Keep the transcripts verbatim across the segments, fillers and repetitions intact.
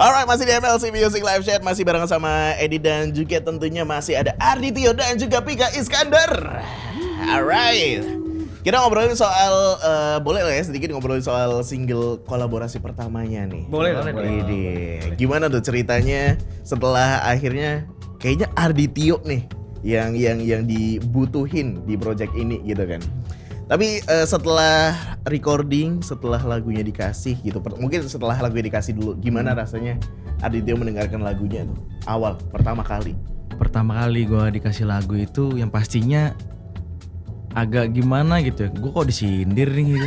Alright, masih di M L C Music Live Chat, masih bareng sama Edi dan juga tentunya masih ada Arditio dan juga Pika Iskandar. Alright, kita ngobrolin soal, uh, boleh lah ya sedikit ngobrolin soal single kolaborasi pertamanya nih. Boleh lah, boleh. Ini gimana tuh ceritanya setelah akhirnya kayaknya Arditio nih yang yang yang dibutuhin di project ini gitu kan. Tapi uh, setelah recording, setelah lagunya dikasih gitu, per- mungkin setelah lagunya dikasih dulu, gimana rasanya Arditio mendengarkan lagunya tuh awal pertama kali? Pertama kali gue dikasih lagu itu yang pastinya agak gimana gitu ya, gue kok disindir nih gitu.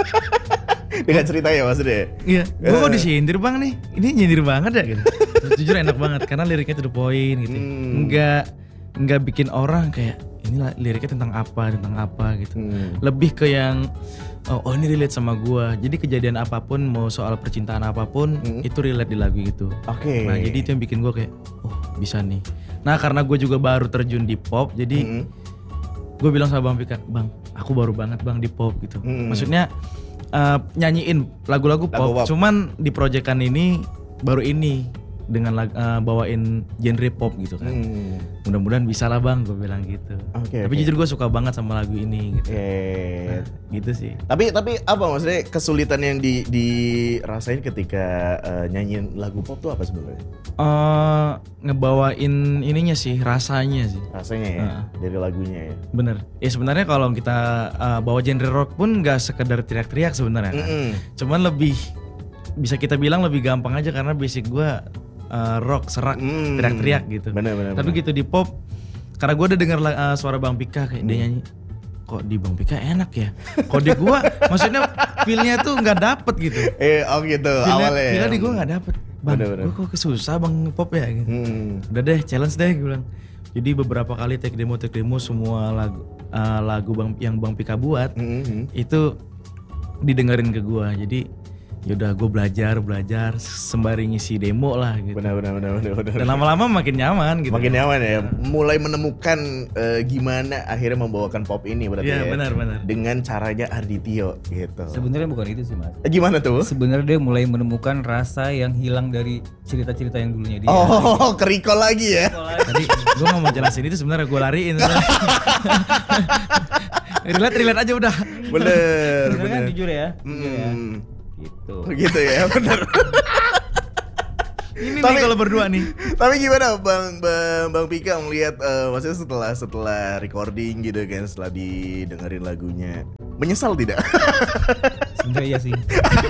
Dengan ceritanya maksudnya? Iya, gue kok disindir bang nih, ini nyindir banget ya gitu. Terus jujur enak banget karena liriknya to the point gitu. Hmm. Enggak enggak bikin orang kayak ini liriknya tentang apa, tentang apa gitu. Hmm. Lebih ke yang oh, oh ini relate sama gue. Jadi kejadian apapun, mau soal percintaan apapun, hmm. itu relate di lagu itu. Oke. Okay. Nah jadi itu yang bikin gue kayak oh bisa nih. Nah karena gue juga baru terjun di pop, jadi hmm. gue bilang sama Bang Pika, bang aku baru banget bang di pop gitu. Hmm. Maksudnya uh, nyanyiin lagu-lagu pop, Lagu cuman di proyekan ini baru ini dengan uh, bawain genre pop gitu kan. Hmm. Mudah-mudahan bisa lah bang, gue bilang gitu. Okay, tapi okay. jujur gue suka banget sama lagu ini gitu. Okay. Nah, gitu sih. Tapi tapi apa maksudnya kesulitan yang di dirasain ketika uh, nyanyiin lagu pop tuh apa sebenarnya? Uh, ngebawain ininya sih, rasanya sih. Rasanya ya, uh. dari lagunya ya. Bener. Ya sebenarnya kalau kita uh, bawa genre rock pun nggak sekedar teriak-teriak sebenarnya. Kan? Mm-hmm. Cuman lebih bisa kita bilang lebih gampang aja karena basic gue Uh, rock, serak, hmm, teriak-teriak gitu. Bener, bener, tapi bener. Gitu di pop, karena gue udah denger uh, suara Bang Pika kayak hmm. dia nyanyi, kok di Bang Pika enak ya. Kok di gue, maksudnya feelnya tuh nggak dapet gitu. Eh, oh gitu feelnya, awalnya. Feelnya di gue nggak dapet. Bang, gue kok susah bang pop ya. Gitu. Hmm. Udah deh, challenge deh gue bilang. Jadi beberapa kali take demo, take demo semua lagu uh, lagu bang, yang Bang Pika buat hmm. itu didengerin ke gue. Jadi yaudah gue belajar belajar sembari ngisi demo lah gitu. Benar benar benar benar. Dan lama-lama makin nyaman gitu. Makin nyaman ya. Mulai menemukan uh, gimana akhirnya membawakan pop ini berarti ya. Iya benar ya. benar. Dengan caranya Arditio gitu. Sebenarnya bukan itu sih mas. Eh, gimana tuh? Sebenarnya dia mulai menemukan rasa yang hilang dari cerita-cerita yang dulunya dia. Oh, kerikol lagi ya. Tadi gue nggak mau jelasin itu sebenarnya gue lariin. relate relate aja udah. Bener bener. Kan jujur ya. Jujur ya. Gitu. Gitu ya, benar. Ini tapi, nih kalau berdua nih. Tapi gimana Bang Bang Bang Pika melihat uh, maksudnya setelah setelah recording gitu kan, setelah didengerin lagunya, menyesal tidak? Sebenarnya iya sih.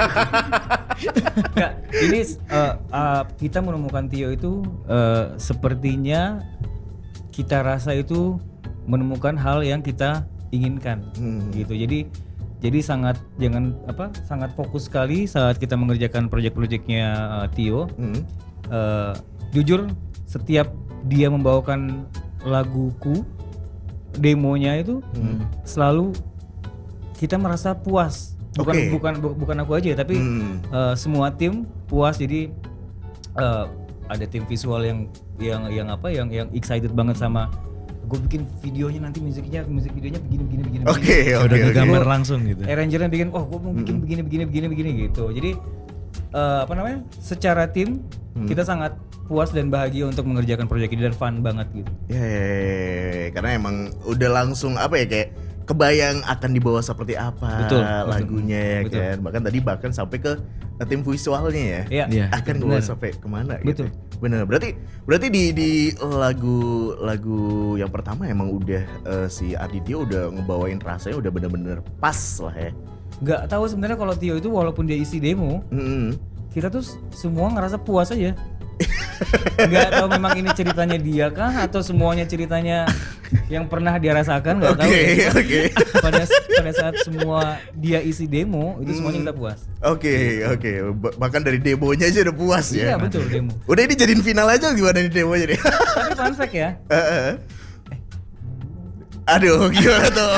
Nggak, ini uh, uh, kita menemukan Tio itu uh, sepertinya kita rasa itu menemukan hal yang kita inginkan, hmm. gitu. Jadi Jadi sangat jangan apa sangat fokus sekali saat kita mengerjakan proyek-proyeknya uh, Tio. Hmm. Uh, jujur setiap dia membawakan laguku, demonya itu hmm. selalu kita merasa puas. Bukan okay. bukan bu, bukan aku aja tapi hmm. uh, semua tim puas. Jadi uh, ada tim visual yang yang yang apa yang yang excited banget sama gue bikin videonya nanti musiknya musik videonya begini begini begini. Oke okay, oke. Okay, udah gambar langsung gitu. Arrangernya bikin, oh gue mau bikin mm-hmm. begini begini begini begini gitu. Jadi uh, apa namanya? Secara tim mm. kita sangat puas dan bahagia untuk mengerjakan proyek ini dan fun banget gitu. Ya, ya, ya, ya. Karena emang udah langsung apa ya kayak kebayang akan dibawa seperti apa betul, lagunya betul, ya betul. Kan. Bahkan tadi bahkan sampai ke tim visualnya ya. Iya. Akan dibawa sampai kemana betul. gitu. Bener, berarti berarti di di lagu lagu yang pertama emang udah uh, si Arditio udah ngebawain rasanya udah bener-bener pas lah ya. Nggak tahu sebenarnya kalau Tio itu walaupun dia isi demo, mm-hmm. kita tuh semua ngerasa puas aja. Nggak tahu memang ini ceritanya dia kah atau semuanya ceritanya yang pernah dia rasakan, nggak okay, tahu. Oke ya. Oke. Pada pada saat semua dia isi demo itu semuanya kita puas. Oke okay, oke. Okay. Bahkan dari demonya aja udah puas ya. Iya betul demo. Udah ini jadiin final aja gimana nih demonya nih? Tapi fun fact ya. Uh-uh. Eh. Aduh gimana tuh?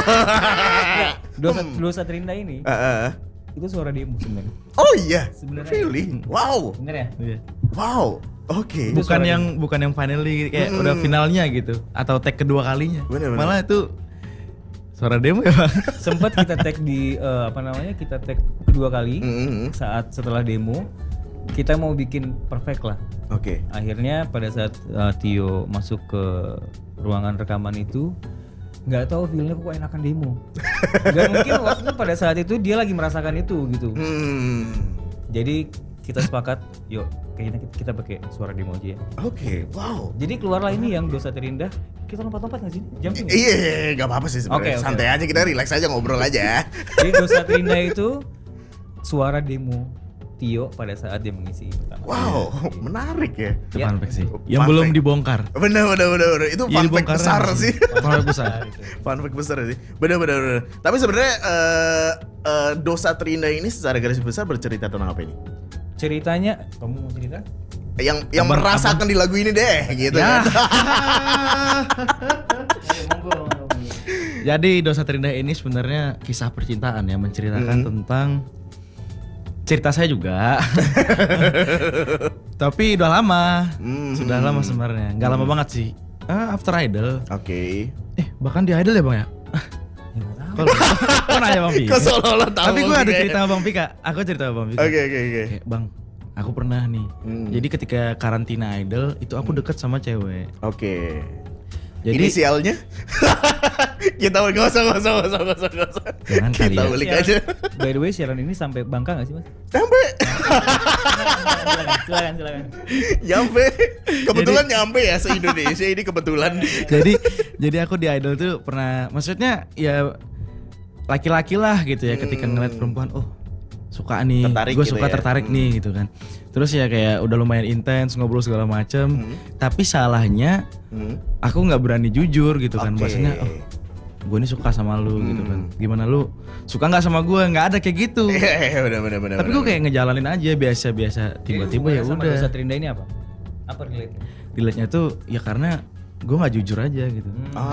Dosa dosa terindah ini. Uh-uh. Itu suara demo sebenarnya. Oh iya. Sebenarnya. Really? Wow. Bener ya? Iya. Wow. Oke. Okay. Bukan yang demo. bukan yang finally kayak mm. udah finalnya gitu atau tag kedua kalinya. Bener, bener. Malah itu suara demo ya Bang. Sempat kita tag di uh, apa namanya? Kita tag kedua kali mm-hmm. saat setelah demo kita mau bikin perfect lah. Oke. Okay. Akhirnya pada saat uh, Tio masuk ke ruangan rekaman itu, nggak tahu feelnya kok enakan demo. Gak mungkin waktu itu pada saat itu dia lagi merasakan itu gitu. Hmm. Jadi kita sepakat, yuk kayaknya kita, kita pakai suara demo aja ya. Oke, okay. Wow. Jadi keluarlah ini yang Dosa Terindah. Kita lompat-lompat nggak sih? Jumping. Iya, iya, iya, nggak apa-apa sih sebenarnya. Okay, okay. Santai aja, kita relax aja, ngobrol aja. Jadi Dosa Terindah itu suara demo Tio pada saat dia mengisi pertama. Wow, ya. Menarik ya. Itu ya. fun fact sih. Yang Fun belum fact. dibongkar. Bener, bener, bener, bener. Itu Ya, fun fact besar sih. Fun fact besar. Fun fact besar sih. Bener, bener, bener. Tapi sebenarnya uh, uh, Dosa Terindah ini secara garis besar bercerita tentang apa ini? Ceritanya, kamu mau cerita? Yang yang Abang, merasakan abang. Di lagu ini deh, gitu Ya. kan. Jadi Dosa Terindah ini sebenarnya kisah percintaan ya, menceritakan Hmm. tentang cerita saya juga. Tapi udah lama. Hmm. Sudah lama sebenarnya. Enggak lama banget sih. Ah, after Idol. Oke. Eh, bahkan di Idol ya, Bang ya? Ya nggak tahu. Kalau kok nanya Bang Pika? Kok seolah-olah tahu. Tapi gue Bang ada Pika? cerita sama Bang Pika. Aku cerita sama Bang Pika. Oke, oke, oke. Kayak, Bang, aku pernah nih. Hmm. Jadi ketika karantina Idol itu aku deket sama cewek. Oke. Jadi Inisialnya? Kita gak usah, gak usah, gak usah, gak usah, gak usah. Jangan kali Kita ya. ulik Siaran- aja. By the way, siaran ini sampai Bangka nggak sih mas? Sampai, silakan, silakan, silakan. nyampe. Kebetulan nyampe ya se-Indonesia ini kebetulan. jadi jadi aku di Idol tuh pernah, maksudnya ya laki-laki lah gitu ya, ketika Hmm. ngeliat perempuan, oh suka nih, Tertarik gue gitu suka ya. tertarik Hmm. nih gitu kan. Terus ya kayak udah lumayan intens ngobrol segala macem. Hmm. Tapi salahnya Hmm. aku nggak berani jujur gitu kan. Oke. Bahasanya, oh gue ini suka sama lu gitu kan. Hmm. Gimana lu suka nggak sama gue? Nggak ada kayak gitu. Iya, bener, bener, bener. Tapi gue kayak ngejalanin aja biasa-biasa. Tiba-tiba ya Sama udah. Dosa Terindah ini apa? Apa relate? Delete-nya tuh ya karena gue nggak jujur aja gitu.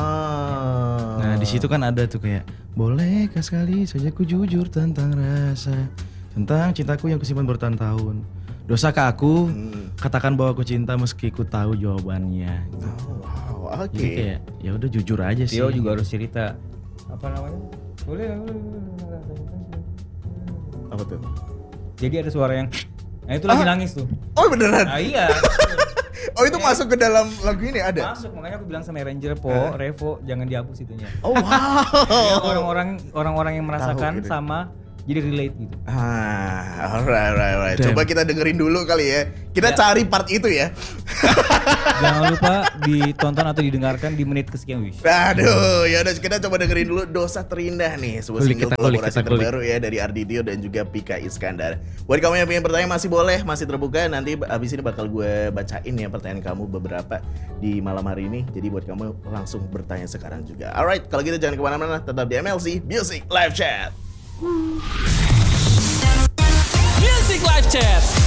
Ah. Nah di situ kan ada tuh kayak, bolehkah sekali saja ku jujur tentang rasa, tentang cintaku yang kusimpan bertahun-tahun. Dosakah aku Hmm. katakan bahwa aku cinta meski ku tahu jawabannya. Gitu. Oh, wow, oke. Jadi kayak ya udah jujur aja sih. Tio juga harus cerita. Apa namanya? Boleh, boleh, boleh. Apa tuh? Jadi ada suara yang, nah itu lagi Ah. nangis tuh. Oh beneran? Nah iya. Oh itu masuk ke dalam lagu ini ada? Masuk, makanya aku bilang sama Ranger Po, Eh. Revo jangan dihapus itunya. Oh wow. Biar orang-orang orang-orang yang merasakan gitu. sama jadi relate gitu. Ah, alright, alright, alright. Damn. Coba kita dengerin dulu kali ya. Kita Ya. cari part itu ya. Jangan lupa ditonton atau didengarkan di menit kesekian wish. Aduh, ya udah kita coba dengerin dulu Dosa Terindah nih, sebuah Kulik single kita, kulik kolaborasi kita, kulik. terbaru ya dari Arditio dan juga Pika Iskandar. Buat kamu yang pengen bertanya masih boleh, masih terbuka. Nanti abis ini bakal gue bacain ya pertanyaan kamu beberapa di malam hari ini. Jadi buat kamu langsung bertanya sekarang juga. Alright, kalau gitu jangan kemana-mana, tetap di M L C Music Live Chat. Music Live Chat.